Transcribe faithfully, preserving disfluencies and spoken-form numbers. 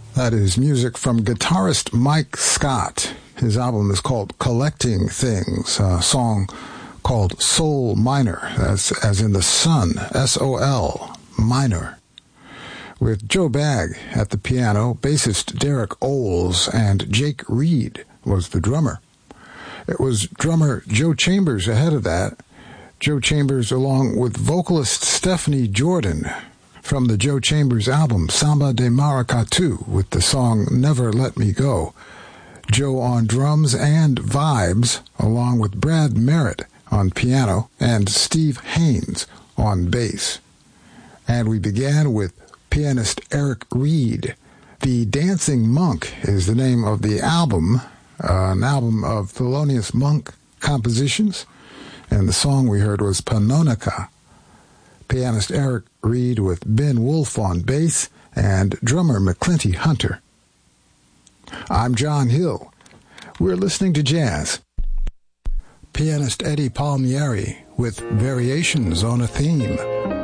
That is music from guitarist Mike Scott. His album is called Collecting Things, a song called Sol Minor, as, as in the sun, S O L, minor. With Joe Bagg at the piano, bassist Derek Oles, and Jake Reed was the drummer. It was drummer Joe Chambers ahead of that. Joe Chambers along with vocalist Stephanie Jordan from the Joe Chambers album Samba de Maracatu with the song Never Let Me Go. Joe on drums and vibes along with Brad Merritt on piano and Steve Haynes on bass. And we began with pianist Eric Reed. The Dancing Monk is the name of the album, uh, an album of Thelonious Monk compositions, and the song we heard was Pannonica. Pianist Eric Reed with Ben Wolf on bass and drummer McClinty Hunter. I'm John Hill. We're listening to jazz. Pianist Eddie Palmieri with Variations on a Theme.